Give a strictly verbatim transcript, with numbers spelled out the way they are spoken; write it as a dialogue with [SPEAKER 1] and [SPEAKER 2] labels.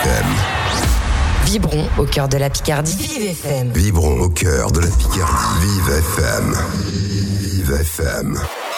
[SPEAKER 1] F M.
[SPEAKER 2] Vibrons au cœur de la Picardie. Vive F M.
[SPEAKER 1] Vibrons au cœur de la Picardie. Vive F M. Vive F M.